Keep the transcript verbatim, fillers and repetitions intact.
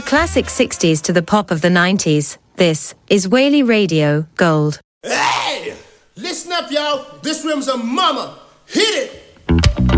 classic sixties to the pop of the nineties, this is Whaley Radio Gold. Hey! Listen up, y'all. This room's a mama. Hit it!